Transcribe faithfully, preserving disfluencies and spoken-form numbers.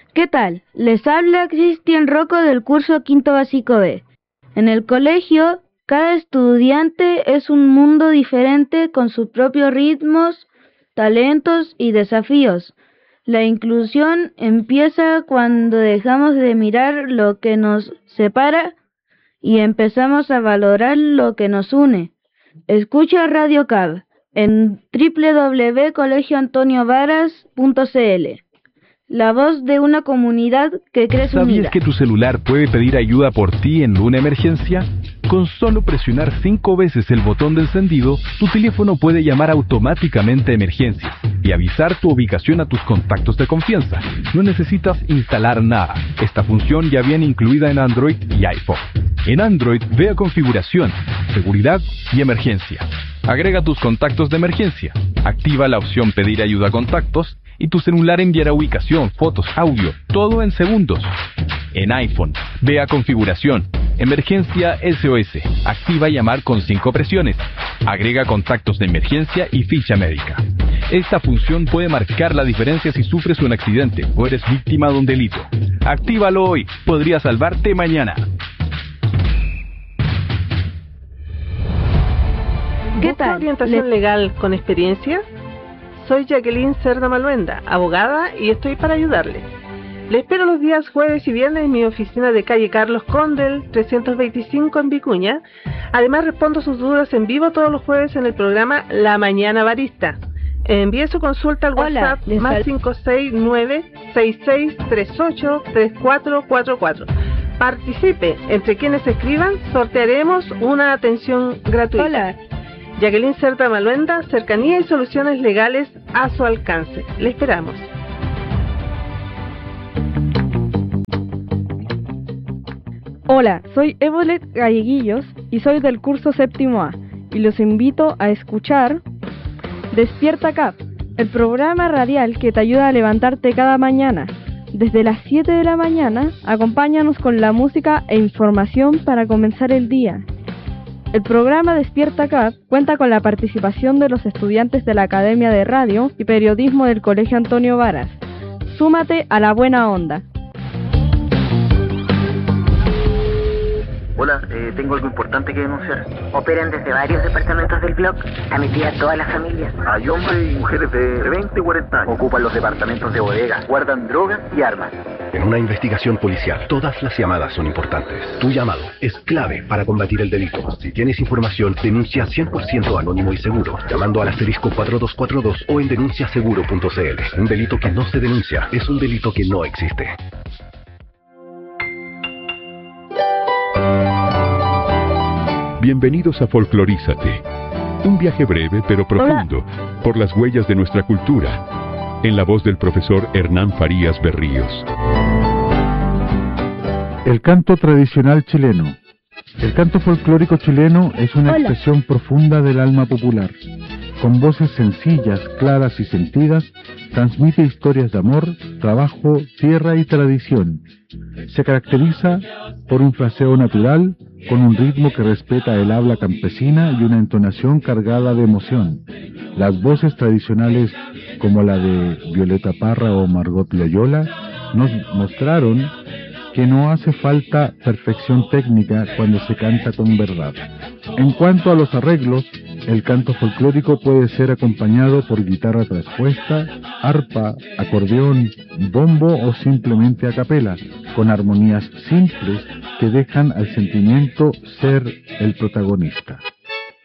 ¿Qué tal? Les habla Cristian Rocco del curso Quinto Básico B. En el colegio, cada estudiante es un mundo diferente con sus propios ritmos, talentos y desafíos. La inclusión empieza cuando dejamos de mirar lo que nos separa y empezamos a valorar lo que nos une. Escucha Radio C A B en doble u doble u doble u punto colegio antonio varas punto c l. La voz de una comunidad que crece unida. ¿Sabías que tu celular puede pedir ayuda por ti en una emergencia? Con solo presionar cinco veces el botón de encendido, tu teléfono puede llamar automáticamente a emergencias y avisar tu ubicación a tus contactos de confianza. No necesitas instalar nada. Esta función ya viene incluida en Android y iPhone. En Android, ve a Configuración, Seguridad y Emergencia. Agrega tus contactos de emergencia. Activa la opción Pedir ayuda a contactos y tu celular enviará ubicación, fotos, audio, todo en segundos. En iPhone, ve a Configuración, Emergencia S O S. Activa llamar con cinco presiones. Agrega contactos de emergencia y ficha médica. Esta función puede marcar la diferencia si sufres un accidente o eres víctima de un delito. Actívalo hoy, podría salvarte mañana. ¿Qué tal? ¿Orientación Le... legal con experiencia? Soy Jacqueline Cerda Maluenda, abogada, y estoy para ayudarle. Le espero los días jueves y viernes en mi oficina de calle Carlos Condel, trescientos veinticinco en Vicuña. Además, respondo sus dudas en vivo todos los jueves en el programa La Mañana Barista. Envíe su consulta al Hola, WhatsApp más cinco seis nueve, seis seis tres ocho, tres cuatro cuatro cuatro. Participe. Entre quienes escriban, sortearemos una atención gratuita. Hola. Jacqueline Cerda Maluenda, cercanía y soluciones legales a su alcance. Le esperamos. Hola, soy Evolet Galleguillos y soy del curso séptimo A y los invito a escuchar Despierta C A B, el programa radial que te ayuda a levantarte cada mañana. Desde las siete de la mañana, acompáñanos con la música e información para comenzar el día. El programa Despierta C A B cuenta con la participación de los estudiantes de la Academia de Radio y Periodismo del Colegio Antonio Varas. Súmate a la buena onda. Hola, eh, tengo algo importante que denunciar. Operan desde varios departamentos del blog, a mi tía todas las familias. Hay hombres y mujeres de veinte y cuarenta años. Ocupan los departamentos de bodega, guardan drogas y armas. En una investigación policial, todas las llamadas son importantes. Tu llamado es clave para combatir el delito. Si tienes información, denuncia cien por ciento anónimo y seguro, llamando al asterisco cuatro dos cuatro dos o en denuncia seguro punto c l. Un delito que no se denuncia es un delito que no existe. Bienvenidos a Folclorízate, un viaje breve pero profundo Hola. por las huellas de nuestra cultura, en la voz del profesor Hernán Farías Berríos. El canto tradicional chileno. El canto folclórico chileno es una Hola. expresión profunda del alma popular. Con voces sencillas, claras y sentidas, transmite historias de amor, trabajo, tierra y tradición. Se caracteriza por un fraseo natural, con un ritmo que respeta el habla campesina y una entonación cargada de emoción. Las voces tradicionales, como la de Violeta Parra o Margot Loyola, nos mostraron que no hace falta perfección técnica cuando se canta con verdad. En cuanto a los arreglos, el canto folclórico puede ser acompañado por guitarra traspuesta, arpa, acordeón, bombo o simplemente a capela, con armonías simples que dejan al sentimiento ser el protagonista.